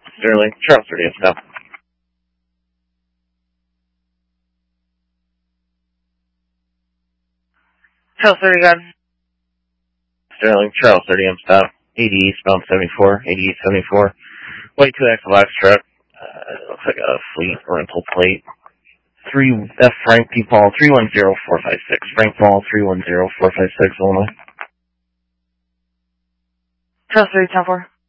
Sterling, Charles 30th, stop. Charles 30, God. Sterling, Charles 30, stop. 80 eastbound 74, 80 74. White 2X box truck. Looks like a fleet rental plate. 3F Frank P. Paul 310456. Frank Paul 310456, Illinois. Charles 30, 10-4.